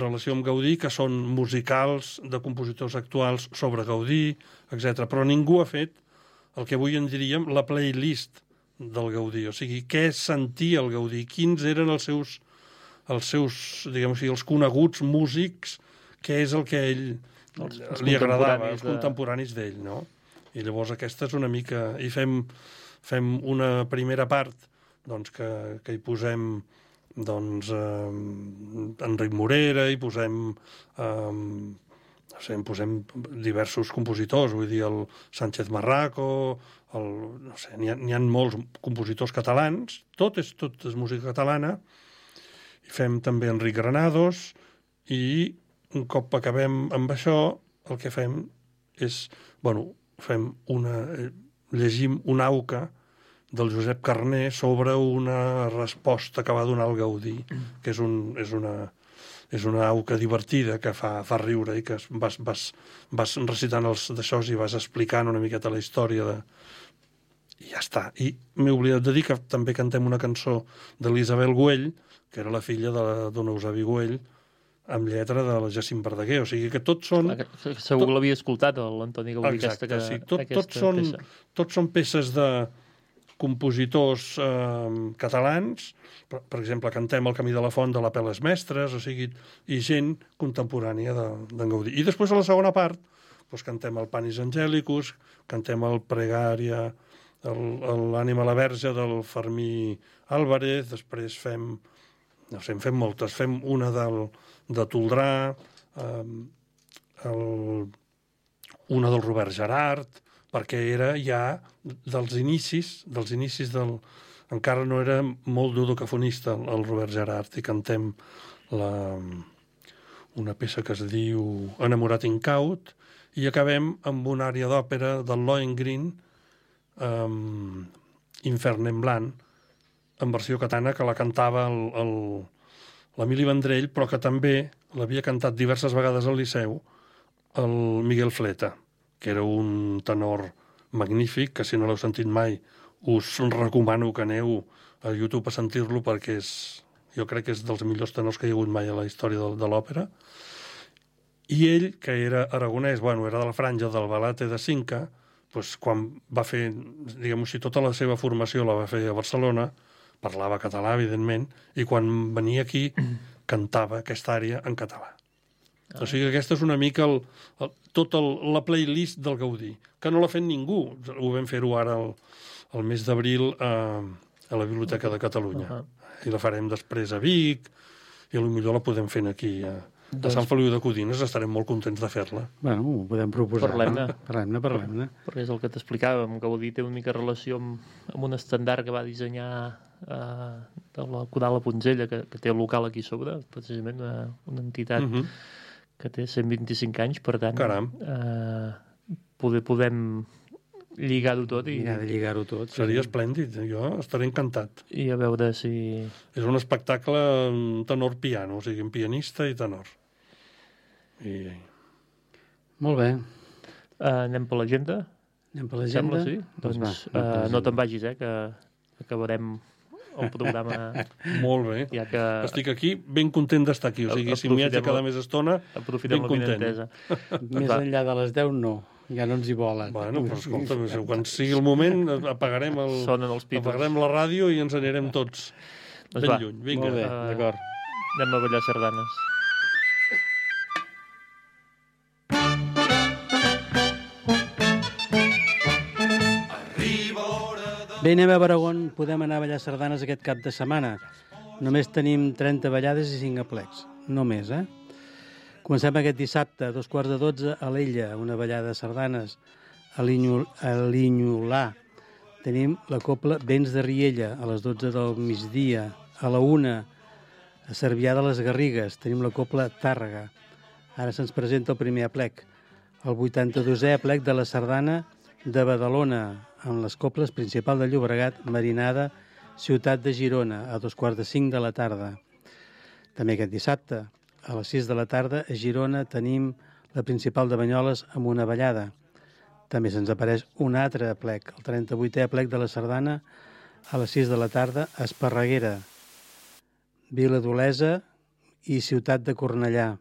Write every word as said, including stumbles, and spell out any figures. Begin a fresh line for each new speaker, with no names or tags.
relació amb Gaudí, que són musicals de compositors actuals sobre Gaudí, etcètera. Però ningú ha fet el que avui en diríem la playlist del Gaudí. O sigui, què sentia el Gaudí, quins eren els seus, els seus diguem així, els coneguts músics, què és el que a ell els, els li agradava, els contemporanis de... d'ell, no? I llavors aquesta és una mica... I fem, fem una primera part doncs, que, que hi posem doncs, eh, Enric Morera, hi posem, eh, no sé, hi posem diversos compositors, vull dir, el Sánchez Marraco, el, no sé, n'hi ha, n'hi ha molts compositors catalans, tot és, tot és música catalana, i fem també Enric Granados, i un cop acabem amb això, el que fem és, bueno, fem una, llegim una auca del Josep Carner sobre una resposta que va donar el Gaudí, que és, un, és, una, és una auca divertida que fa, fa riure i que vas, vas, vas recitant els d'això i vas explicant una miqueta la història de... I ja està. I m'he oblidat de dir que també cantem una cançó de l'Isabel Güell, que era la filla de don Eusebi Güell, amb lletra de la Jacint Verdaguer. O sigui que tots són...
Segur que l'havia escoltat, l'Antoni Gaudí, aquesta, que,
sí. tot,
aquesta
tots són,
peça. Tots
són peces de compositors eh, catalans, per, per exemple, cantem El camí de la font de la Peles Mestres, o sigui, i gent contemporània d'en de, Gaudí. I després, a la segona part, doncs, cantem el Panis Angelicus, cantem el Pregària, l'Ànima a la Verge del Fermí Álvarez, després fem, no sé, en fem moltes, fem una del, de Toldrà, eh, el, una del Robert Gerard, perquè era ja dels inicis, dels inicis del... Encara no era molt dodecafonista el Robert Gerard, i cantem la, una peça que es diu Enamorat incaut, i acabem amb una àrea d'òpera del Lohengrin, um, Infern en blanc, en versió catalana, que la cantava l'Emili Vendrell, però que també l'havia cantat diverses vegades al Liceu el Miguel Fleta, que era un tenor magnífic, que si no l'heu sentit mai us recomano que aneu a YouTube a sentir-lo, perquè és, jo crec que és dels millors tenors que hi ha hagut mai a la història de, de l'òpera. I ell, que era aragonès, bueno, era de la franja del Balate de Cinca, doncs quan va fer, diguem-ho així, tota la seva formació la va fer a Barcelona, parlava català, evidentment, i quan venia aquí cantava aquesta àrea en català. O sigui que aquesta és una mica el, el, tota el, la playlist del Gaudí, que no l'ha fet ningú. Ho vam fer-ho ara el, el mes d'abril a, a la Biblioteca de Catalunya. Uh -huh. I la farem després a Vic, i potser la podem fer aquí a, a doncs... Sant Feliu de Codines. Estarem molt contents de fer-la.
Bueno, ho podem proposar.
Parlem-ne.
Parlem-ne, parlem-ne.
Perquè és el que t'explicàvem, Gaudí té una mica relació amb, amb un estendard que va dissenyar eh, de la Codala Poncella, que, que té el local aquí sobre, precisament una, una entitat... Uh -huh. que té cent vint-i-cinc anys, per tant, eh, poder, podem lligar-ho tot. I
Lligar, lligar-ho tot.
Seria sí. esplèndid, jo estaré encantat.
I a veure si...
És un espectacle tenor-piano, o sigui, un pianista i tenor. I...
Molt bé.
Uh, anem per l'agenda?
Anem per l'agenda?
Sembla, sí? Doncs, doncs va, uh, no te'n vagis, eh, que acabarem el programa...
Molt bé.
Ja que...
Estic aquí ben content d'estar aquí. O sigui, si m'hi haig de quedar més estona, ben content.
Més enllà de les deu, no. Ja no ens hi volen.
Bueno, però escolta, quan sigui el moment, apagarem, el, apagarem la ràdio i ens anirem tots
doncs
ben
va.
lluny. Vinga.
Molt bé, uh, d'acord.
Anem a ballar sardanes.
Bé, anem a veure on podem anar a ballar sardanes aquest cap de setmana. Només tenim trenta ballades i cinc aplecs. Només, eh? Comencem aquest dissabte, a dos quarts de dotze, a l'Ella, una ballada de sardanes. A l'Inyolà tenim la copla Vents de Riella, a les dotze del migdia. A la una, a Cervià de les Garrigues, tenim la copla Tàrrega. Ara se'ns presenta el primer aplec. El vuitanta-dosè aplec de la sardana de Badalona, amb les coples Principal de Llobregat, Marinada, Ciutat de Girona, a dos quarts de cinc de la tarda. També aquest dissabte, a les sis de la tarda, a Girona tenim la Principal de Banyoles amb una ballada. També se'ns apareix un altre aplec, el trenta-vuitè aplec de la sardana, a les sis de la tarda, a Esparreguera, Vila d'Olesa i Ciutat de Cornellà.